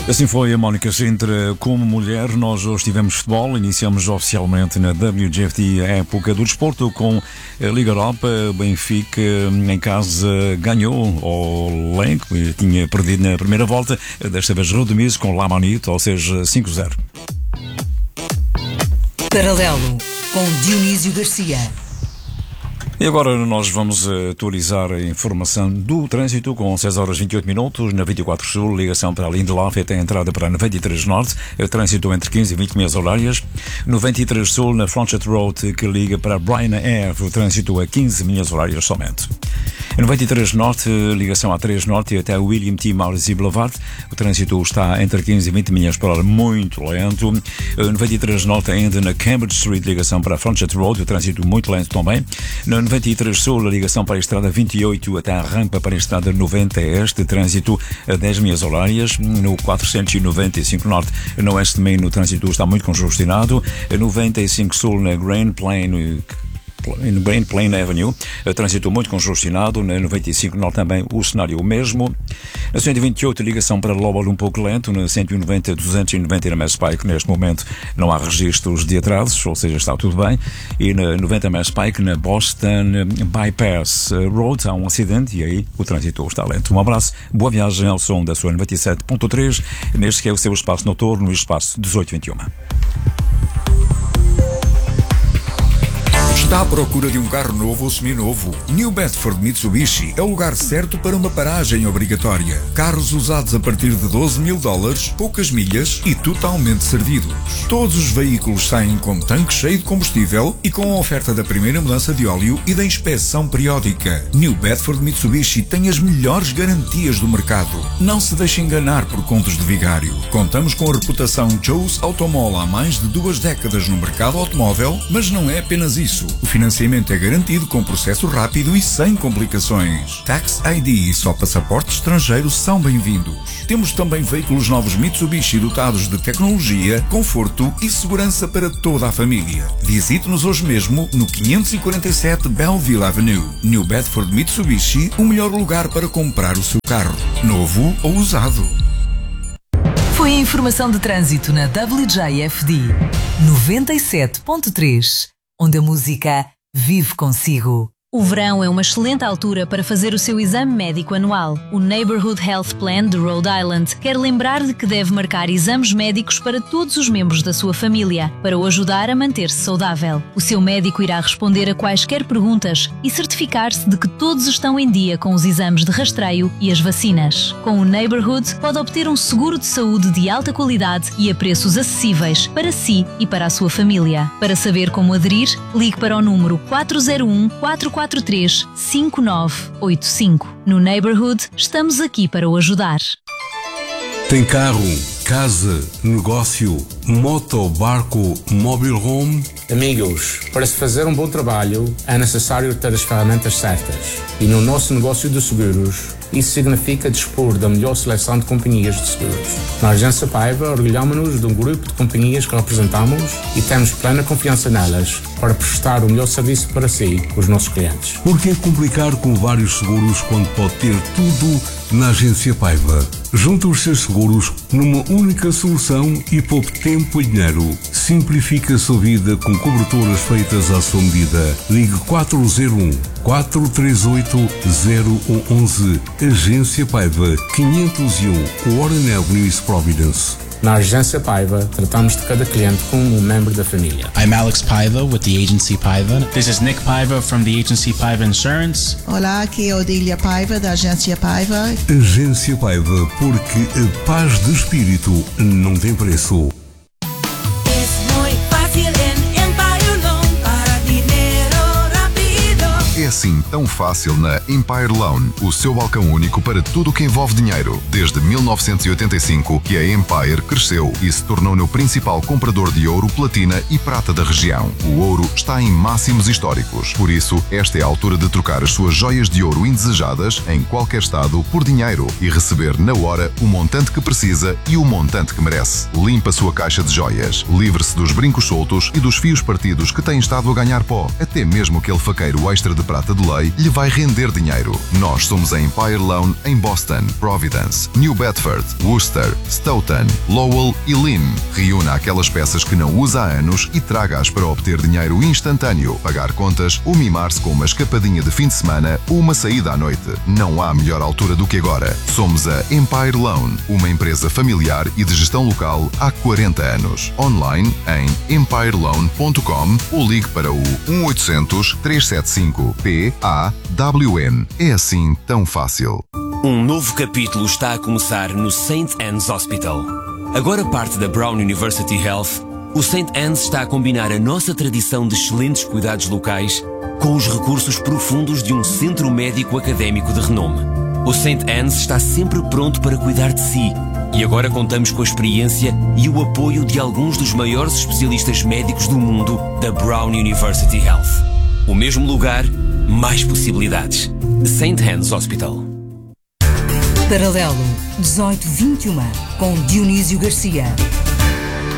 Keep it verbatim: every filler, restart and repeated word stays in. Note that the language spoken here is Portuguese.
Assim foi a Mónica Sintra como mulher. Nós hoje tivemos futebol, iniciamos oficialmente na W G F T a época do desporto com a Liga Europa. Benfica em casa ganhou ao Lenk, tinha perdido na primeira volta, desta vez redimido com Lamanito, ou seja, cinco a zero. Paralelo com Dionísio Garcia. E agora nós vamos atualizar a informação do trânsito com seis horas e vinte e oito minutos na vinte e quatro Sul, ligação para a Lindelof até a entrada para a noventa e três Norte, trânsito entre quinze e vinte milhas horárias. noventa e três Sul, na Fronchet Road, que liga para Brian Ave, o trânsito a quinze milhas horárias somente. A noventa e três Norte, ligação a três Norte e até William T. Morrissey Boulevard, o trânsito está entre quinze e vinte milhas por hora, muito lento. A noventa e três Norte ainda na Cambridge Street, ligação para a Fronchet Road, o trânsito muito lento também. Na noventa e três Sul, a ligação para a estrada vinte e oito até a rampa para a estrada noventa Este, trânsito a dez milhas horárias. No quatrocentos e noventa e cinco Norte, no Oeste também no trânsito está muito congestionado. A noventa e cinco Sul, na Grand Plain, no Grand Plain Avenue, trânsito muito congestionado. Na noventa e cinco Norte também o cenário o mesmo. Na cento e vinte e oito, ligação para Lowell um pouco lento. Na cento e noventa, duzentos e noventa na Mass Pike, neste momento não há registros de atrasos, ou seja, está tudo bem. E na noventa Mass Pike, na Boston Bypass Road, há um acidente e aí o trânsito está lento. Um abraço, boa viagem ao som da sua noventa e sete ponto três, neste que é o seu espaço noturno, no espaço dezoito vinte e um. Está à procura de um carro novo ou seminovo? New Bedford Mitsubishi é o lugar certo para uma paragem obrigatória. Carros usados a partir de doze mil dólares, poucas milhas e totalmente servidos. Todos os veículos saem com tanque cheio de combustível e com a oferta da primeira mudança de óleo e da inspeção periódica. New Bedford Mitsubishi tem as melhores garantias do mercado. Não se deixe enganar por contos de vigário. Contamos com a reputação Joe's Automall há mais de duas décadas no mercado automóvel, mas não é apenas isso. O financiamento é garantido com processo rápido e sem complicações. Tax I D e só passaporte estrangeiro são bem-vindos. Temos também veículos novos Mitsubishi dotados de tecnologia, conforto e segurança para toda a família. Visite-nos hoje mesmo no quinhentos e quarenta e sete Belleville Avenue. New Bedford Mitsubishi, o melhor lugar para comprar o seu carro, novo ou usado. Foi a informação de trânsito na W J F D noventa e sete ponto três. Onde a música vive consigo. O verão é uma excelente altura para fazer o seu exame médico anual. O Neighborhood Health Plan de Rhode Island quer lembrar de que deve marcar exames médicos para todos os membros da sua família, para o ajudar a manter-se saudável. O seu médico irá responder a quaisquer perguntas e certificar-se de que todos estão em dia com os exames de rastreio e as vacinas. Com o Neighborhood, pode obter um seguro de saúde de alta qualidade e a preços acessíveis para si e para a sua família. Para saber como aderir, ligue para o número quatro zero um, quatro quatro três, cinco nove oito cinco. No Neighborhood, estamos aqui para o ajudar. Tem carro, casa, negócio, moto, barco, mobile home? Amigos, para se fazer um bom trabalho é necessário ter as ferramentas certas. E no nosso negócio de seguros, isso significa dispor da melhor seleção de companhias de seguros. Na Agência Paiva, orgulhamos-nos de um grupo de companhias que representamos e temos plena confiança nelas para prestar o melhor serviço para si, os nossos clientes. Por que complicar com vários seguros quando pode ter tudo na Agência Paiva? Junte os seus seguros numa única solução e poupe tempo e dinheiro. Simplifique a sua vida com coberturas feitas à sua medida. Ligue quatro zero um, quatro três oito, zero um um um. Agência Paiva, quinhentos e um, Warren Avenue, East Providence. Na Agência Paiva, tratamos de cada cliente como um membro da família. I'm Alex Paiva with the Agency Paiva. This is Nick Paiva from the Agency Paiva Insurance. Olá, aqui é Odília Paiva da Agência Paiva. Agência Paiva, porque a paz de espírito não tem preço. É assim tão fácil na Empire Loan, o seu balcão único para tudo o que envolve dinheiro. Desde mil novecentos e oitenta e cinco que a Empire cresceu e se tornou no principal comprador de ouro, platina e prata da região. O ouro está em máximos históricos. Por isso, esta é a altura de trocar as suas joias de ouro indesejadas em qualquer estado por dinheiro e receber na hora o montante que precisa e o montante que merece. Limpa a sua caixa de joias. Livre-se dos brincos soltos e dos fios partidos que têm estado a ganhar pó. Até mesmo aquele faqueiro extra de prata carta de lei lhe vai render dinheiro. Nós somos a Empire Loan em Boston, Providence, New Bedford, Worcester, Stoughton, Lowell e Lynn. Reúna aquelas peças que não usa há anos e traga-as para obter dinheiro instantâneo, pagar contas ou mimar-se com uma escapadinha de fim de semana ou uma saída à noite. Não há melhor altura do que agora. Somos a Empire Loan, uma empresa familiar e de gestão local há quarenta anos. Online em empire loan ponto com ou ligue para o um oitocentos, trezentos e setenta e cinco P A W N. É assim tão fácil. Um novo capítulo está a começar no Saint Anne's Hospital. Agora parte da Brown University Health, o Saint Anne's está a combinar a nossa tradição de excelentes cuidados locais com os recursos profundos de um centro médico académico de renome. O Saint Anne's está sempre pronto para cuidar de si e agora contamos com a experiência e o apoio de alguns dos maiores especialistas médicos do mundo da Brown University Health. O mesmo lugar, mais possibilidades. Saint Anne's Hospital. Paralelo dezoito vinte e um com Dionísio Garcia.